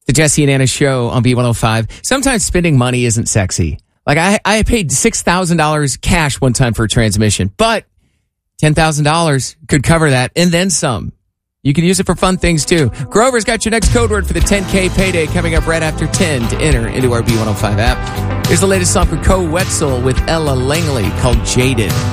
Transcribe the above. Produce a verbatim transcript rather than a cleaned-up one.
The Jesse and Anna Show on B one oh five. Sometimes spending money isn't sexy. Like, I, I paid six thousand dollars cash one time for a transmission, but ten thousand dollars could cover that and then some. You can use it for fun things, too. Grover's got your next code word for the ten K payday coming up right after ten to enter into our B one oh five app. Here's the latest song from Co Wetzel with Ella Langley called Jaded.